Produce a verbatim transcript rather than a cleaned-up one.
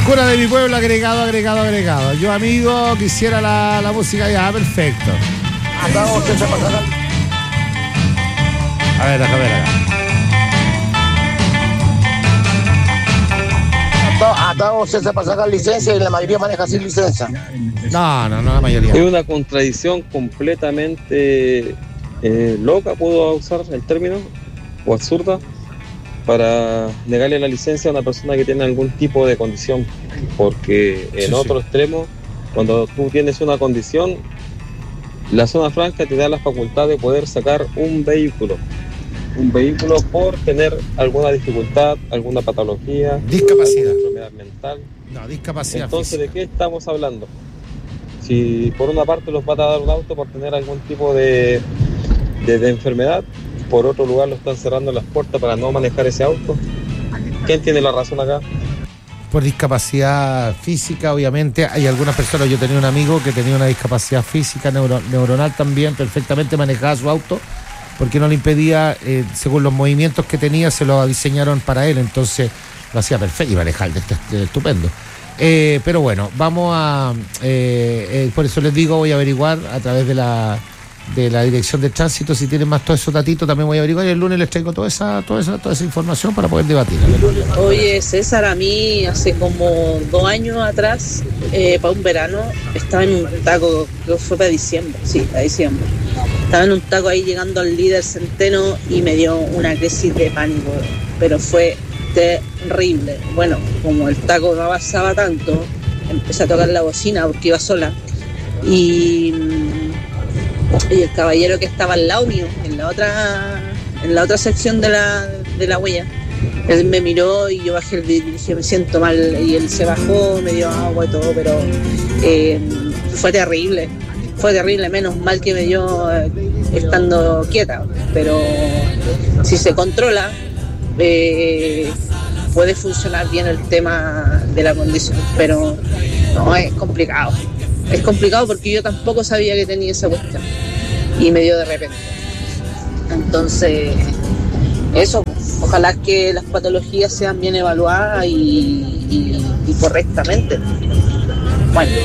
Cura de mi pueblo, agregado, agregado, agregado. Yo, amigo, quisiera la, la música ya, perfecto. A ver, déjame ver acá. Atado se para sacar licencia y la mayoría maneja sin licencia. No, no, no, la mayoría. Es una contradicción completamente eh, loca, puedo usar el término, o absurda, para negarle la licencia a una persona que tiene algún tipo de condición. Porque en Sí, otro sí. extremo, cuando tú tienes una condición, la zona franca te da la facultad de poder sacar un vehículo. Un vehículo por tener alguna dificultad, alguna patología, Discapacidad. alguna enfermedad mental. No, discapacidad Entonces, física. ¿de qué estamos hablando? Si por una parte los va a dar un auto por tener algún tipo de, de, de enfermedad, por otro lugar lo están cerrando las puertas para no manejar ese auto. ¿Quién tiene la razón acá? Por discapacidad física, obviamente. Hay algunas personas, yo tenía un amigo que tenía una discapacidad física, neuro, neuronal también, perfectamente manejaba su auto, porque no le impedía, eh, según los movimientos que tenía, se lo diseñaron para él, entonces lo hacía perfecto y manejar de, de, de estupendo. Eh, pero bueno, vamos a, eh, eh, por eso les digo, voy a averiguar a través de la de la dirección de tránsito, si tienen más todos esos datitos, también voy a averiguar y el lunes les traigo toda esa, toda esa, toda esa información para poder debatir. Oye, César, a mí hace como dos años atrás, eh, para un verano, estaba en un taco, creo que fue para diciembre, sí, para diciembre. Estaba en un taco ahí llegando al líder Centeno y me dio una crisis de pánico, pero fue terrible. Bueno, como el taco no avanzaba tanto, empecé a tocar la bocina porque iba sola y, y el caballero que estaba al lado mío, en la otra, en la otra sección de la, de la huella, él me miró y yo bajé el vidrio y dije, me siento mal, y él se bajó, me dio agua y todo, pero eh, fue terrible. Fue terrible, menos mal que me dio eh, estando quieta, pero si se controla, eh, puede funcionar bien el tema de la condición, pero no, es complicado. Es complicado porque yo tampoco sabía que tenía esa cuestión y me dio de repente. Entonces, eso, ojalá que las patologías sean bien evaluadas y, y, y correctamente. Bueno,